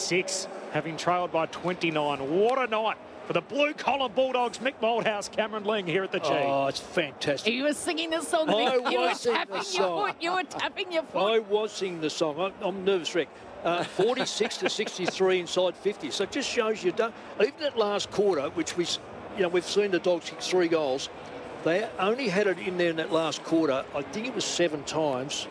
46, having trailed by 29. What a night for the blue-collar Bulldogs. Mick Moldhouse, Cameron Ling here at the G. Oh, it's fantastic. You were singing the song. I You were was singing tapping the your song. foot. You were tapping your foot. I was singing the song. I'm nervous wreck. 46 to 63 inside 50. So it just shows you don't. Even that last quarter, which we've seen the Dogs kick 3 goals. They only had it in there in that last quarter. I think it was 7 times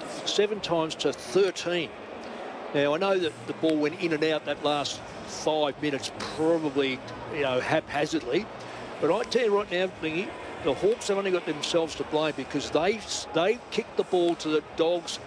to 13. Now I know that the ball went in and out that last 5 minutes, probably haphazardly. But I tell you right now, Lingy, the Hawks have only got themselves to blame because they kicked the ball to the Dogs.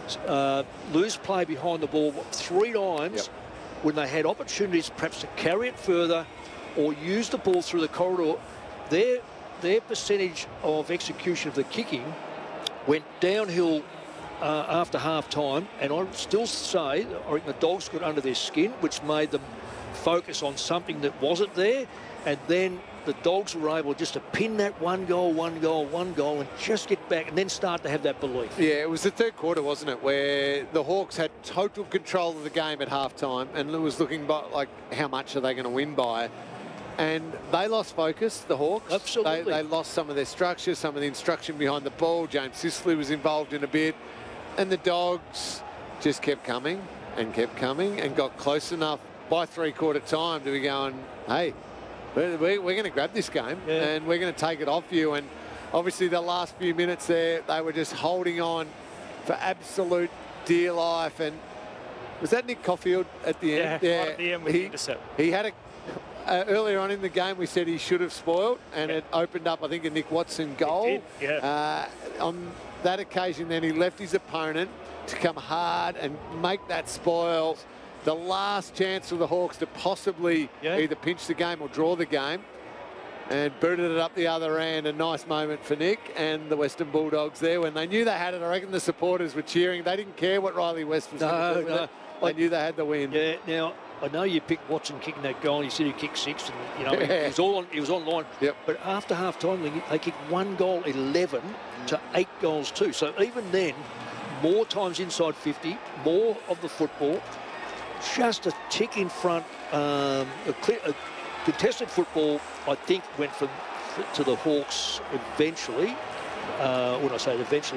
Loose play behind the ball 3 times when they had opportunities perhaps to carry it further or use the ball through the corridor. Their percentage of execution of the kicking went downhill after half time, and I still say I reckon the Dogs got under their skin, which made them focus on something that wasn't there, and then the Dogs were able just to pin that one goal, and just get back and then start to have that belief. Yeah, it was the third quarter, wasn't it, where the Hawks had total control of the game at halftime, and it was looking like how much are they going to win by. And they lost focus, the Hawks. Absolutely. They lost some of their structure, some of the instruction behind the ball. James Sicily was involved in a bit. And the Dogs just kept coming and got close enough by three-quarter time to be going, hey, we're going to grab this game and we're going to take it off you. And obviously the last few minutes there, they were just holding on for absolute dear life. And was that Nick Caulfield at the end? Yeah, right at the end with the intercept. He had earlier on in the game, we said he should have spoiled, and it opened up, I think, a Nick Watson goal. It did, on that occasion, then he left his opponent to come hard and make that spoil. The last chance for the Hawks to possibly either pinch the game or draw the game, and booted it up the other end. A nice moment for Nick and the Western Bulldogs there. When they knew they had it, I reckon the supporters were cheering. They didn't care what Riley West was going to do with it. They knew they had the win. Yeah, now, I know you picked Watson kicking that goal, and you said he kicked 6, and he was online. Yep. But after half time, they kicked 1 goal, 11 to 8 goals too. So even then, more times inside 50, more of the football, just a tick in front. A contested football, I think, went to the Hawks eventually. When I say eventually,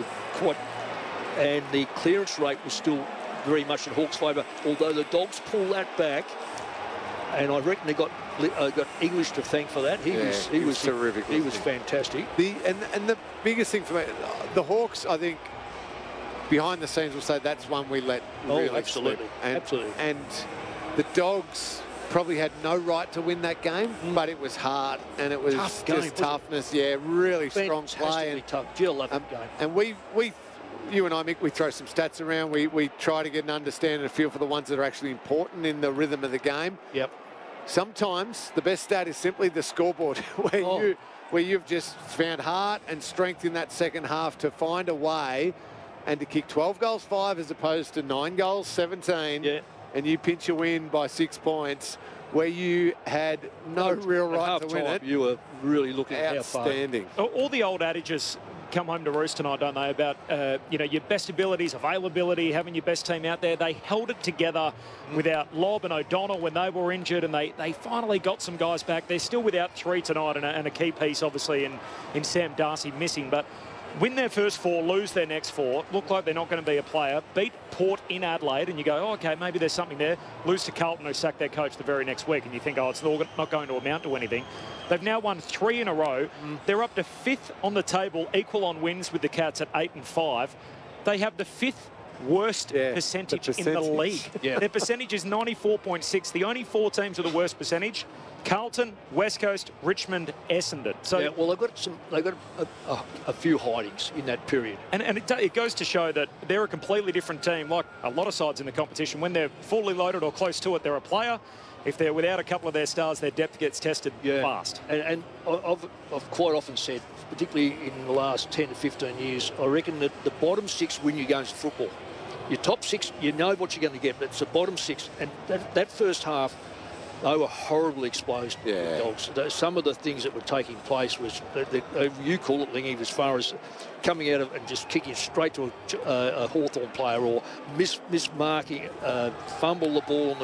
and the clearance rate was still very much in Hawks' favour, although the Dogs pulled that back, and I reckon they got English to thank for that. He was terrific. He was fantastic. And the biggest thing for me, the Hawks, I think, behind the scenes will say that's one we let really absolutely slip. Absolutely. And the Dogs probably had no right to win that game, but it was hard, and it was just toughness. Really strong play. And tough. Jill loved that game. And you and I, Mick, we throw some stats around. We try to get an understanding and a feel for the ones that are actually important in the rhythm of the game. Yep. Sometimes the best stat is simply the scoreboard, where you've just found heart and strength in that second half to find a way and to kick 12 goals 5 as opposed to 9 goals 17. Yeah. And you pinch a win by 6 points where you had no real right to win it. You were really looking at how far. Outstanding. All the old adages come home to roost tonight, don't they, about your best abilities, availability, having your best team out there. They held it together without Lobb and O'Donnell when they were injured, and they finally got some guys back. They're still without 3 tonight, and a key piece, obviously, in Sam Darcy missing. But win their first 4, lose their next 4, look like they're not going to be a player, beat Port in Adelaide, and you go, okay, maybe there's something there. Lose to Carlton, who sacked their coach the very next week, and you think, it's not going to amount to anything. They've now won 3 in a row. They're up to 5th on the table, equal on wins with the Cats at 8 and 5. They have the 5th worst percentage in the league. Their percentage is 94.6. The only 4 teams with the worst percentage: Carlton, West Coast, Richmond, Essendon. So they've got a few hidings in that period, and it goes to show that they're a completely different team. Like a lot of sides in the competition, when they're fully loaded or close to it, they're a player. If they're without a couple of their stars, their depth gets tested fast. And I've quite often said, particularly in the last 10 to 15 years, I reckon that the bottom 6 win you games of football. Your top 6, you know what you're going to get, but it's the bottom 6. And that first half, they were horribly exposed. The Dogs. Some of the things that were taking place was, you call it, Lingy, as far as coming out of and just kicking straight to a Hawthorn player, or mismarking, fumble the ball on the